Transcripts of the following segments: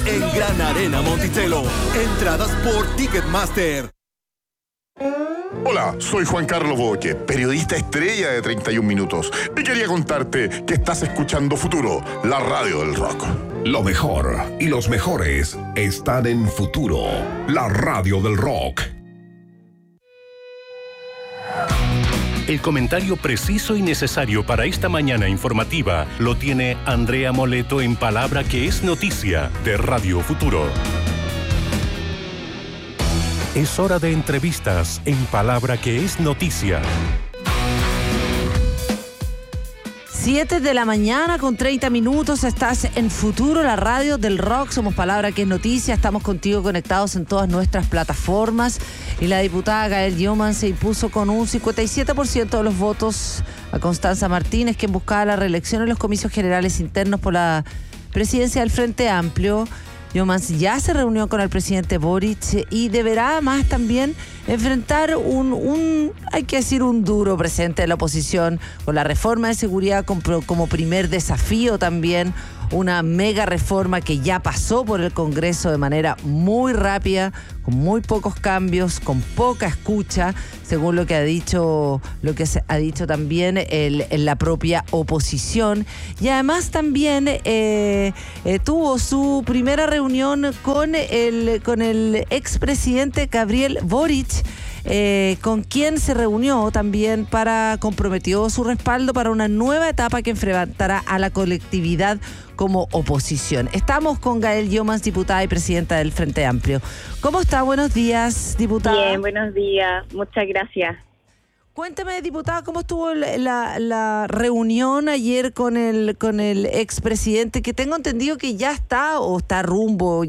En Gran Arena Monticello, entradas por Ticketmaster. Hola, soy Juan Carlos Boque, periodista estrella de 31 Minutos, y quería contarte que estás escuchando Futuro, la radio del rock. Lo mejor y los mejores están en Futuro, la radio del rock. El comentario preciso y necesario para esta mañana informativa lo tiene Andrea Moleto en Palabra que es Noticia de Radio Futuro. Es hora de entrevistas en Palabra que es Noticia. 7 de la mañana con 30 minutos, estás en Futuro, la radio del rock, somos Palabra que es Noticia, estamos contigo conectados en todas nuestras plataformas y la diputada Gael Yoman se impuso con un 57% de los votos a Constanza Martínez, quien buscaba la reelección en los comicios generales internos por la presidencia del Frente Amplio. Yoman ya se reunió con el presidente Boric y deberá más también enfrentar hay que decir, un duro presente de la oposición con la reforma de seguridad como primer desafío también, una mega reforma que ya pasó por el Congreso de manera muy rápida, con muy pocos cambios, con poca escucha, según lo que ha dicho también la propia oposición. Y además también tuvo su primera reunión con el expresidente Gabriel Boric, con quien se reunió también comprometió su respaldo para una nueva etapa que enfrentará a la colectividad como oposición. Estamos con Gael Yoman, diputada y presidenta del Frente Amplio. ¿Cómo está? Buenos días, diputada. Bien, buenos días. Muchas gracias. Cuénteme, diputada, ¿cómo estuvo la reunión ayer con el expresidente? Que tengo entendido que ya está rumbo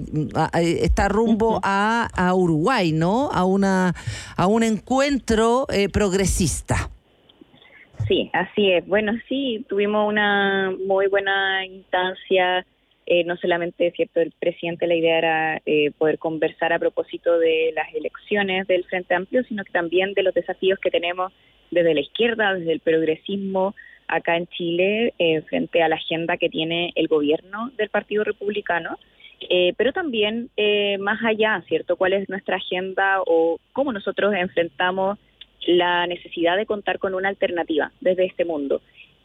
a Uruguay, ¿no? A un encuentro progresista. Sí, así es. Bueno, sí, tuvimos una muy buena instancia. No solamente, cierto, el presidente, la idea era poder conversar a propósito de las elecciones del Frente Amplio, sino que también de los desafíos que tenemos desde la izquierda, desde el progresismo acá en Chile, frente a la agenda que tiene el gobierno del Partido Republicano, pero también más allá, ¿cierto? ¿Cuál es nuestra agenda o cómo nosotros enfrentamos la necesidad de contar con una alternativa desde este mundo?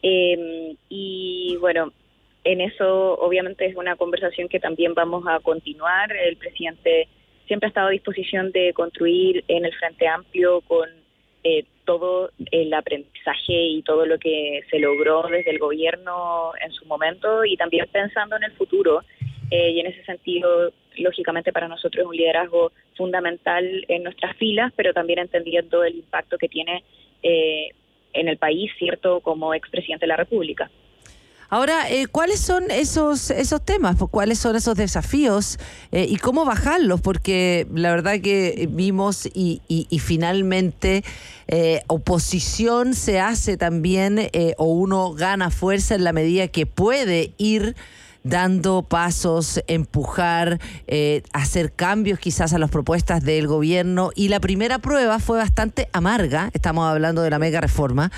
Y bueno, en eso obviamente es una conversación que también vamos a continuar. El presidente siempre ha estado a disposición de construir en el Frente Amplio con todo el aprendizaje y todo lo que se logró desde el gobierno en su momento, y también pensando en el futuro. Y en ese sentido, lógicamente para nosotros es un liderazgo fundamental en nuestras filas, pero también entendiendo el impacto que tiene en el país, ¿cierto?, como expresidente de la República. Ahora, ¿cuáles son esos temas? ¿Cuáles son esos desafíos? ¿Y cómo bajarlos? Porque la verdad que vimos y finalmente oposición se hace también, o uno gana fuerza en la medida que puede ir dando pasos, empujar, hacer cambios quizás a las propuestas del gobierno. Y la primera prueba fue bastante amarga. Estamos hablando de la mega reforma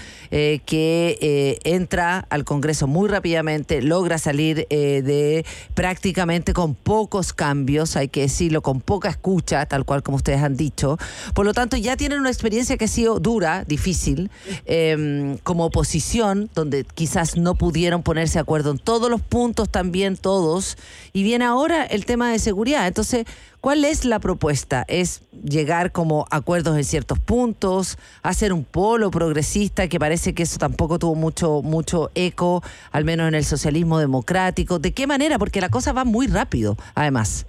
que entra al Congreso muy rápidamente, logra salir de prácticamente con pocos cambios, hay que decirlo, con poca escucha, tal cual como ustedes han dicho. Por lo tanto, ya tienen una experiencia que ha sido dura, difícil, como oposición, donde quizás no pudieron ponerse de acuerdo en todos los puntos también, todos, y viene ahora el tema de seguridad. Entonces, ¿cuál es la propuesta? ¿Es llegar como a acuerdos en ciertos puntos, hacer un polo progresista, que parece que eso tampoco tuvo mucho eco, al menos en el socialismo democrático? ¿De qué manera? Porque la cosa va muy rápido, además.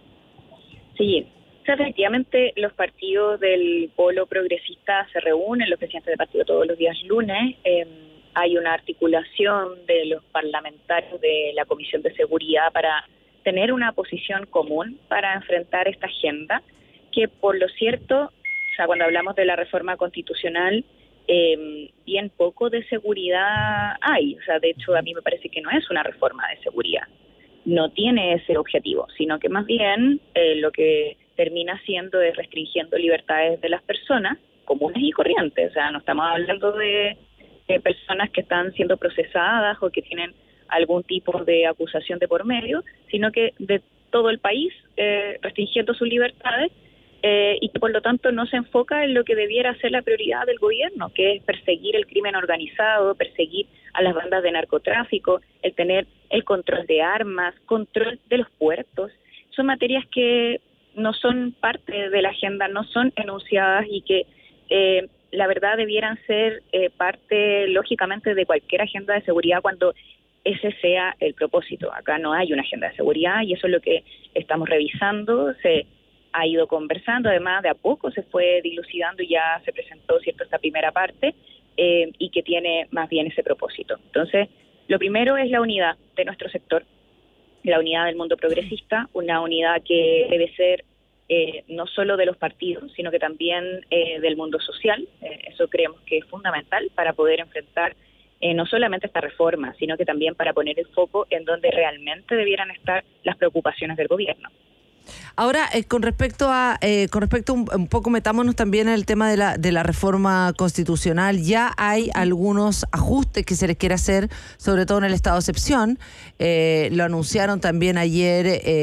Sí, efectivamente los partidos del polo progresista se reúnen, los presidentes de partido todos los días lunes. Hay una articulación de los parlamentarios de la Comisión de Seguridad para tener una posición común para enfrentar esta agenda, que por lo cierto, o sea, cuando hablamos de la reforma constitucional, bien poco de seguridad hay. O sea, de hecho, a mí me parece que no es una reforma de seguridad. No tiene ese objetivo, sino que más bien lo que termina haciendo es restringiendo libertades de las personas comunes y corrientes. O sea, no estamos hablando de personas que están siendo procesadas o que tienen algún tipo de acusación de por medio, sino que de todo el país, restringiendo sus libertades, y que por lo tanto no se enfoca en lo que debiera ser la prioridad del gobierno, que es perseguir el crimen organizado, perseguir a las bandas de narcotráfico, el tener el control de armas, control de los puertos. Son materias que no son parte de la agenda, no son enunciadas y que la verdad debieran ser parte lógicamente de cualquier agenda de seguridad cuando ese sea el propósito. Acá no hay una agenda de seguridad y eso es lo que estamos revisando. Se ha ido conversando, además de a poco se fue dilucidando y ya se presentó, ¿cierto?, esta primera parte, y que tiene más bien ese propósito. Entonces, lo primero es la unidad de nuestro sector, la unidad del mundo progresista, una unidad que debe ser no solo de los partidos, sino que también del mundo social. Eso creemos que es fundamental para poder enfrentar no solamente esta reforma, sino que también para poner el foco en donde realmente debieran estar las preocupaciones del gobierno. Ahora, con respecto un poco, metámonos también en el tema de la reforma constitucional. Ya hay algunos ajustes que se les quiere hacer, sobre todo en el estado de excepción. Lo anunciaron también ayer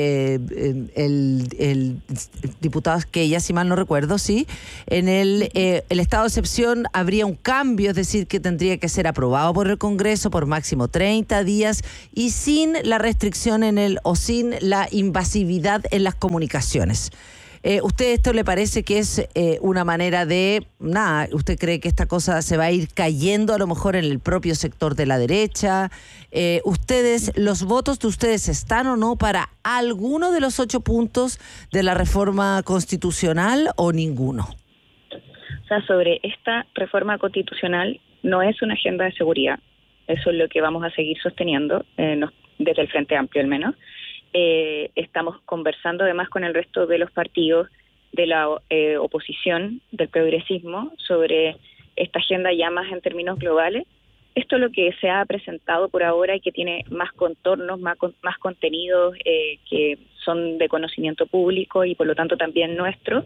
el diputado Esquella, si mal no recuerdo, sí. En el estado de excepción habría un cambio, es decir, que tendría que ser aprobado por el Congreso por máximo 30 días y sin la restricción o sin la invasividad en las comunicaciones. ¿Usted esto le parece que es una manera de, usted cree que esta cosa se va a ir cayendo a lo mejor en el propio sector de la derecha? ¿Los votos de ustedes están o no para alguno de los 8 puntos de la reforma constitucional o ninguno? O sea, sobre esta reforma constitucional no es una agenda de seguridad. Eso es lo que vamos a seguir sosteniendo, desde el Frente Amplio al menos. Estamos conversando además con el resto de los partidos de la oposición, del progresismo, sobre esta agenda ya más en términos globales. Esto es lo que se ha presentado por ahora y que tiene más contornos, más contenidos que son de conocimiento público y por lo tanto también nuestro.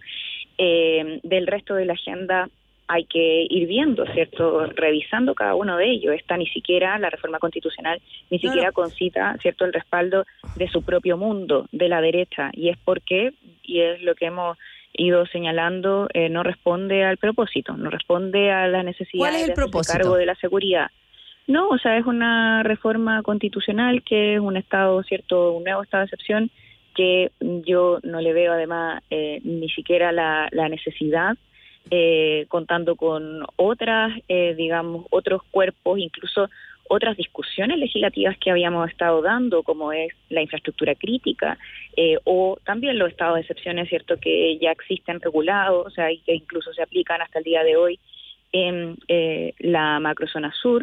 Del resto de la agenda hay que ir viendo, ¿cierto?, revisando cada uno de ellos. Ni siquiera la reforma constitucional, ni siquiera concita, ¿cierto?, el respaldo de su propio mundo, de la derecha, y es porque, y es lo que hemos ido señalando, no responde al propósito, no responde a las necesidades. ¿Cuál es el propósito? Cargo de la seguridad. No, o sea, es una reforma constitucional que es un estado, ¿cierto?, un nuevo estado de excepción que yo no le veo además ni siquiera la necesidad, contando con otras, otros cuerpos, incluso otras discusiones legislativas que habíamos estado dando, como es la infraestructura crítica, o también los estados de excepciones, cierto, que ya existen regulados, o sea, y que incluso se aplican hasta el día de hoy en la macrozona sur,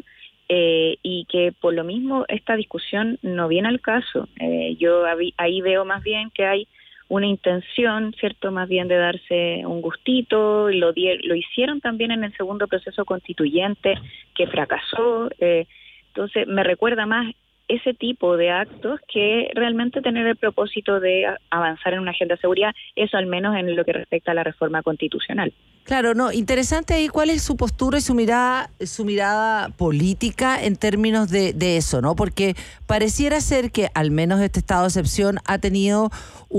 y que por lo mismo esta discusión no viene al caso. Yo ahí veo más bien que hay una intención, ¿cierto?, más bien de darse un gustito. Lo hicieron también en el segundo proceso constituyente que fracasó. Entonces me recuerda más ese tipo de actos que realmente tener el propósito de avanzar en una agenda de seguridad, eso al menos en lo que respecta a la reforma constitucional. Claro, no, interesante ahí cuál es su postura y su mirada política en términos de eso, ¿no? Porque pareciera ser que al menos este estado de excepción ha tenido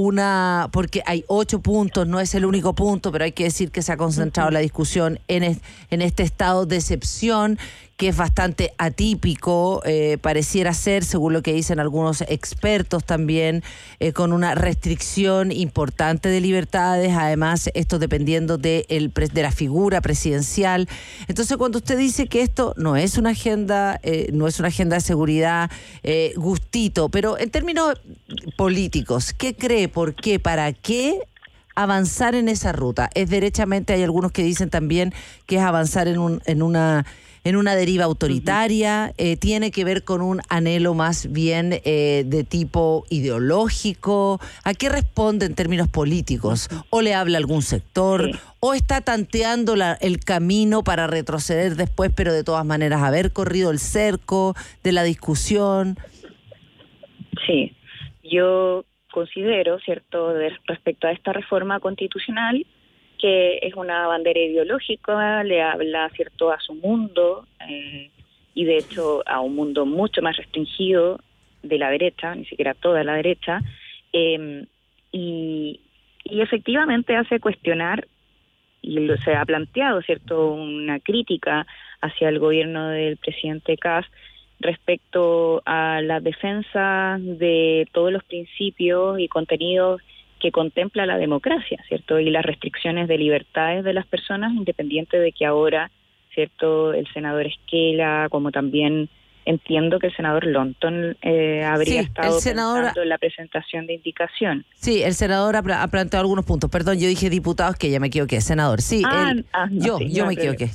porque hay 8 puntos, no es el único punto, pero hay que decir que se ha concentrado la discusión en este estado de excepción, que es bastante atípico, pareciera ser, según lo que dicen algunos expertos también, con una restricción importante de libertades, además esto dependiendo de la figura presidencial. Entonces, cuando usted dice que esto no es una agenda de seguridad, gustito, pero en términos políticos, ¿qué cree? ¿Por qué? ¿Para qué avanzar en esa ruta? Es derechamente, hay algunos que dicen también que es avanzar en una deriva autoritaria, tiene que ver con un anhelo más bien de tipo ideológico. ¿A qué responde en términos políticos? ¿O le habla algún sector? Sí. ¿O está tanteando el camino para retroceder después, pero de todas maneras haber corrido el cerco de la discusión? Sí, yo considero, ¿cierto?, respecto a esta reforma constitucional, que es una bandera ideológica, le habla, ¿cierto?, a su mundo, y de hecho a un mundo mucho más restringido de la derecha, ni siquiera toda la derecha, Y efectivamente hace cuestionar, y se ha planteado, ¿cierto?, una crítica hacia el gobierno del presidente Kast respecto a la defensa de todos los principios y contenidos que contempla la democracia, ¿cierto?, y las restricciones de libertades de las personas, independiente de que ahora, ¿cierto?, el senador Esquela, como también entiendo que el senador Lonton habría estado pensando en la presentación de indicación. Sí, el senador ha planteado algunos puntos. Perdón, yo dije diputados, que ya me equivoqué. Senador, sí. Yo me equivoqué.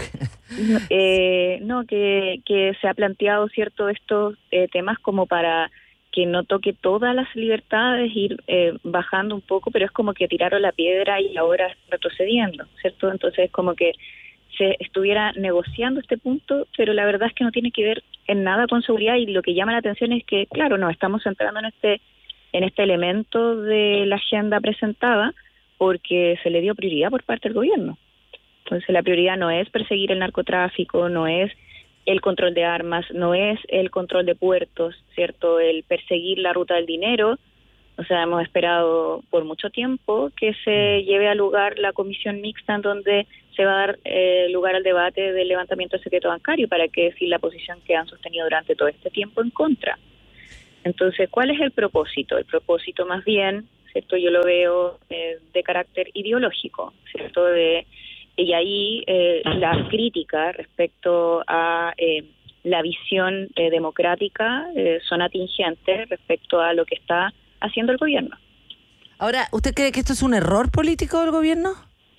No, que se ha planteado, ¿cierto?, estos temas como para que no toque todas las libertades, ir bajando un poco, pero es como que tiraron la piedra y ahora retrocediendo, ¿cierto? Entonces es como que se estuviera negociando este punto, pero la verdad es que no tiene que ver en nada con seguridad, y lo que llama la atención es que, claro, nos estamos centrando en este elemento de la agenda presentada porque se le dio prioridad por parte del gobierno. Entonces la prioridad no es perseguir el narcotráfico, no es el control de armas, no es el control de puertos, ¿cierto?, el perseguir la ruta del dinero. O sea, hemos esperado por mucho tiempo que se lleve a lugar la comisión mixta en donde se va a dar lugar al debate del levantamiento del secreto bancario, para que decir la posición que han sostenido durante todo este tiempo en contra. Entonces, ¿cuál es el propósito? El propósito más bien, ¿cierto?, yo lo veo de carácter ideológico, ¿cierto?, y ahí la crítica respecto a la visión democrática son atingentes respecto a lo que está haciendo el gobierno. Ahora, ¿usted cree que esto es un error político del gobierno?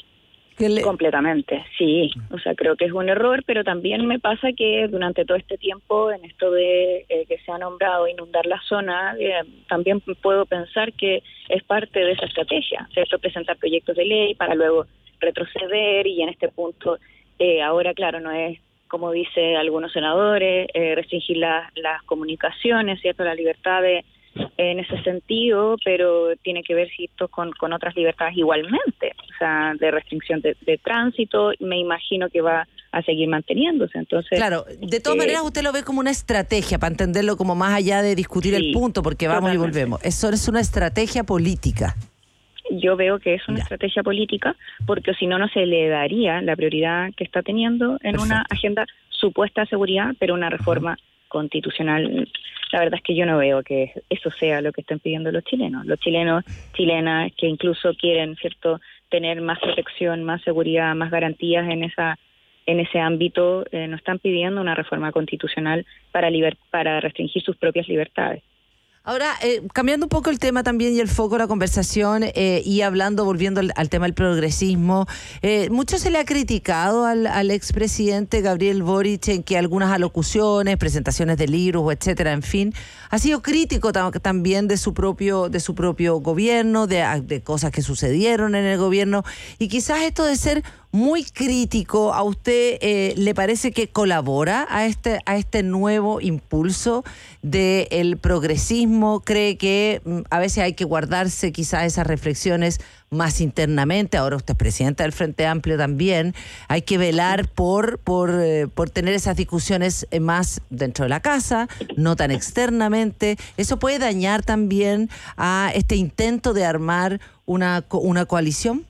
Completamente, sí. O sea, creo que es un error, pero también me pasa que durante todo este tiempo, en esto de que se ha nombrado inundar la zona, también puedo pensar que es parte de esa estrategia, ¿cierto?, presentar proyectos de ley para luego retroceder, y en este punto ahora, claro, no es, como dice algunos senadores, restringir las comunicaciones, ¿cierto?, la libertad en ese sentido, pero tiene que ver, ¿cierto?, con otras libertades igualmente, o sea, de restricción de tránsito, me imagino que va a seguir manteniéndose. Entonces, claro, de todas maneras usted lo ve como una estrategia, para entenderlo como más allá de discutir el punto, porque vamos totalmente. Y volvemos. Eso es una estrategia política. Yo veo que es una estrategia política, porque si no, no se le daría la prioridad que está teniendo en una agenda supuesta de seguridad, pero una reforma constitucional. La verdad es que yo no veo que eso sea lo que estén pidiendo los chilenos. Los chilenos, chilenas, que incluso quieren, ¿cierto?, tener más protección, más seguridad, más garantías en ese ámbito, no están pidiendo una reforma constitucional para restringir sus propias libertades. Ahora, cambiando un poco el tema también y el foco de la conversación, y volviendo al tema del progresismo, mucho se le ha criticado al expresidente Gabriel Boric en que algunas alocuciones, presentaciones de libros, etcétera, en fin, ha sido crítico también de su propio gobierno, de cosas que sucedieron en el gobierno, y quizás esto de ser muy crítico, ¿a usted le parece que colabora a este nuevo impulso del progresismo? ¿Cree que a veces hay que guardarse quizás esas reflexiones más internamente? Ahora usted es presidenta del Frente Amplio también. Hay que velar por tener esas discusiones más dentro de la casa, no tan externamente. ¿Eso puede dañar también a este intento de armar una coalición?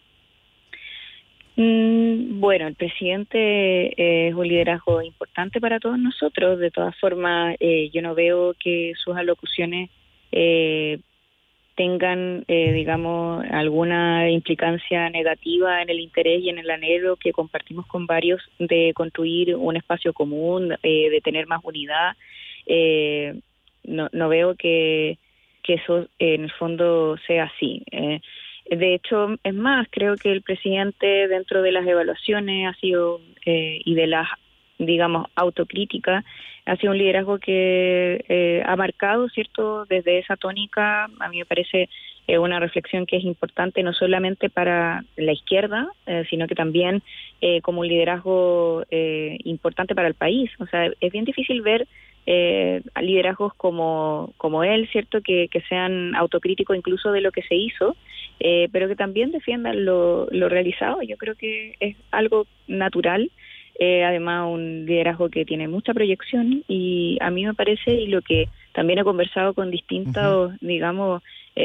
Bueno, el presidente es un liderazgo importante para todos nosotros. De todas formas, yo no veo que sus alocuciones tengan, digamos, alguna implicancia negativa en el interés y en el anhelo que compartimos con varios de construir un espacio común, de tener más unidad. No veo que eso en el fondo sea así. De hecho, es más, creo que el presidente, dentro de las evaluaciones ha sido y de las, digamos, autocríticas, ha sido un liderazgo que ha marcado, ¿cierto?, desde esa tónica. A mí me parece una reflexión que es importante no solamente para la izquierda, sino que también como un liderazgo importante para el país. O sea, es bien difícil ver liderazgos como él, ¿cierto?, que sean autocríticos incluso de lo que se hizo, pero que también defiendan lo realizado. Yo creo que es algo natural, además un liderazgo que tiene mucha proyección, y a mí me parece, y lo que también he conversado con distintos, digamos,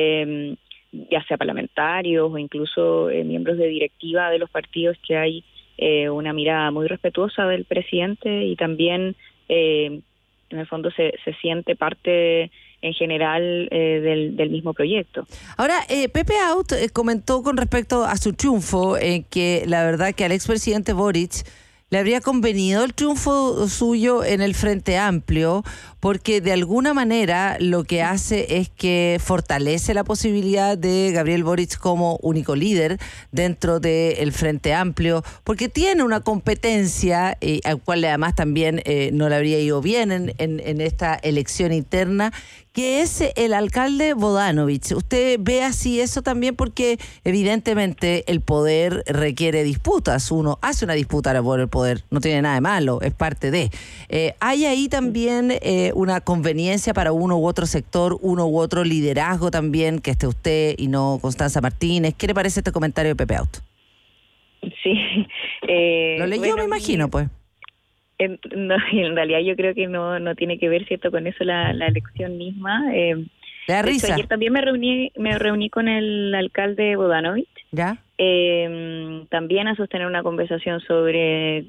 ya sea parlamentarios o incluso miembros de directiva de los partidos, que hay una mirada muy respetuosa del presidente y también en el fondo se siente parte en general del mismo proyecto. Ahora, Pepe Out comentó con respecto a su triunfo que la verdad que al expresidente Boric le habría convenido el triunfo suyo en el Frente Amplio, porque de alguna manera lo que hace es que fortalece la posibilidad de Gabriel Boric como único líder dentro del Frente Amplio, porque tiene una competencia, al cual además también no le habría ido bien en esta elección interna, que es el alcalde Bodanovich. ¿Usted ve así eso también? Porque evidentemente el poder requiere disputas. Uno hace una disputa por el poder, no tiene nada de malo, es parte de. ¿Hay ahí también una conveniencia para uno u otro sector, uno u otro liderazgo también, que esté usted y no Constanza Martínez? ¿Qué le parece este comentario de Pepe Out? Sí. Lo leyó, me imagino, pues. No, en realidad yo creo que no tiene que ver, ¿cierto?, con eso la elección misma. ¿Le da risa? Ayer también me reuní con el alcalde Bodanovich. ¿Ya? También a sostener una conversación sobre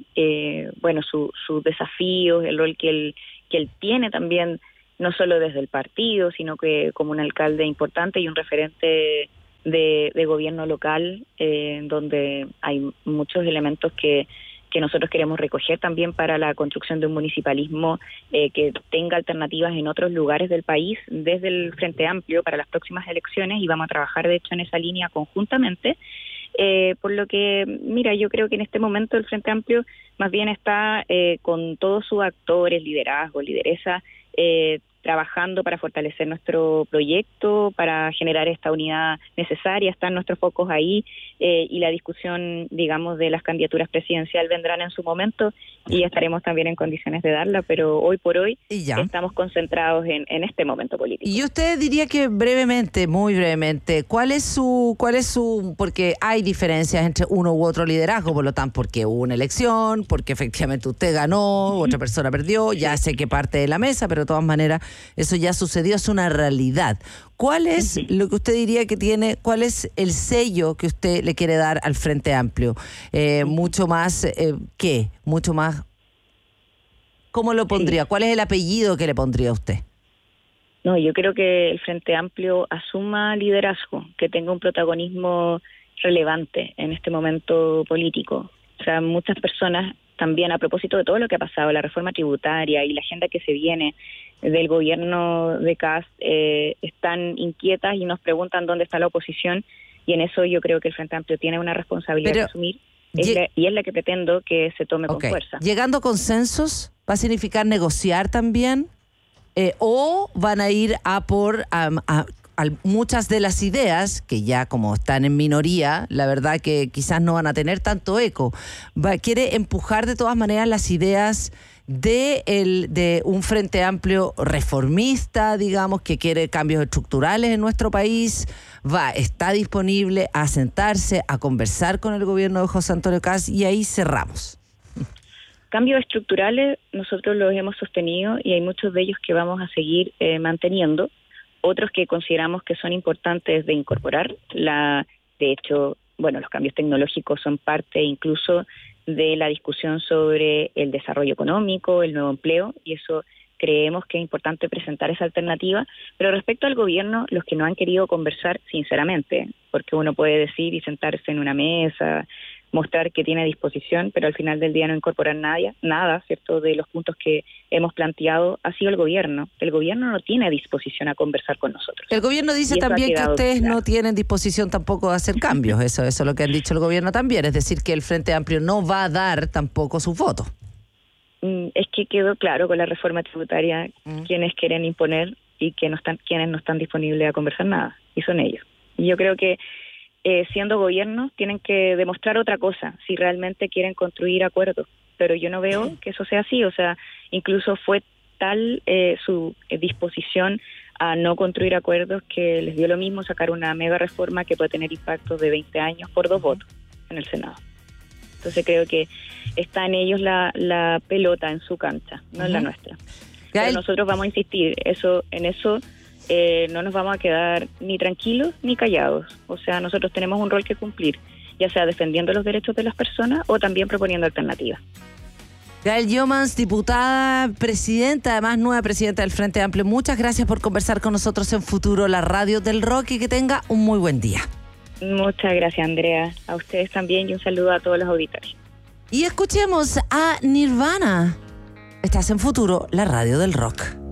sus desafíos, el rol que él tiene también, no solo desde el partido, sino que como un alcalde importante y un referente de gobierno local, donde hay muchos elementos que nosotros queremos recoger también para la construcción de un municipalismo que tenga alternativas en otros lugares del país desde el Frente Amplio para las próximas elecciones, y vamos a trabajar de hecho en esa línea conjuntamente. Por lo que, mira, yo creo que en este momento el Frente Amplio más bien está con todos sus actores, liderazgo, lideresa, trabajando para fortalecer nuestro proyecto, para generar esta unidad necesaria. Están nuestros focos ahí, y la discusión, digamos, de las candidaturas presidenciales vendrán en su momento y estaremos también en condiciones de darla, pero hoy por hoy estamos concentrados en este momento político. Y usted diría que brevemente, muy brevemente, ¿cuál es su, porque hay diferencias entre uno u otro liderazgo, por lo tanto, porque hubo una elección, porque efectivamente usted ganó, otra persona perdió, ya sé que parte de la mesa, pero de todas maneras eso ya sucedió, es una realidad. ¿Cuál es lo que usted diría que tiene, cuál es el sello que usted le quiere dar al Frente Amplio? Mucho más, ¿qué? Mucho más, ¿cómo lo pondría? ¿Cuál es el apellido que le pondría a usted? No, yo creo que el Frente Amplio asuma liderazgo, que tenga un protagonismo relevante en este momento político. O sea, muchas personas también, a propósito de todo lo que ha pasado, la reforma tributaria y la agenda que se viene del gobierno de Kast, están inquietas y nos preguntan dónde está la oposición, y en eso yo creo que el Frente Amplio tiene una responsabilidad que asumir, y es la que pretendo que se tome con fuerza. ¿Llegando a consensos va a significar negociar también? ¿O van a ir a por muchas de las ideas que ya como están en minoría, la verdad que quizás no van a tener tanto eco? ¿Quiere empujar de todas maneras las ideas de un Frente Amplio reformista, digamos, que quiere cambios estructurales en nuestro país? ¿Está disponible a sentarse, a conversar con el gobierno de José Antonio Kast? Y ahí cerramos. Cambios estructurales nosotros los hemos sostenido y hay muchos de ellos que vamos a seguir manteniendo. Otros que consideramos que son importantes de incorporar. De hecho, los cambios tecnológicos son parte incluso de la discusión sobre el desarrollo económico, el nuevo empleo, y eso creemos que es importante presentar esa alternativa. Pero respecto al gobierno, los que no han querido conversar, sinceramente, porque uno puede decir y sentarse en una mesa, mostrar que tiene disposición, pero al final del día no incorporar nada, ¿cierto?, de los puntos que hemos planteado, ha sido el gobierno. El gobierno no tiene disposición a conversar con nosotros. El gobierno dice también que ustedes no tienen disposición tampoco de hacer cambios. Eso es lo que han dicho el gobierno también, es decir, que el Frente Amplio no va a dar tampoco sus votos. Es que quedó claro con la reforma tributaria quienes quieren imponer y quienes no están disponibles a conversar nada, y son ellos. Y yo creo que siendo gobierno tienen que demostrar otra cosa, si realmente quieren construir acuerdos, pero yo no veo que eso sea así. O sea, incluso fue tal su disposición a no construir acuerdos que les dio lo mismo sacar una mega reforma que puede tener impactos de 20 años por 2 votos en el Senado. Entonces creo que está en ellos la pelota en su cancha, no en la nuestra. Pero nosotros vamos a insistir, en eso no nos vamos a quedar ni tranquilos ni callados. O sea, nosotros tenemos un rol que cumplir, ya sea defendiendo los derechos de las personas o también proponiendo alternativas. Gael Youmans, diputada, presidenta, además nueva presidenta del Frente Amplio, muchas gracias por conversar con nosotros en Futuro, la radio del rock, y que tenga un muy buen día. Muchas gracias, Andrea. A ustedes también, y un saludo a todos los auditores. Y escuchemos a Nirvana. Estás en Futuro, la radio del rock.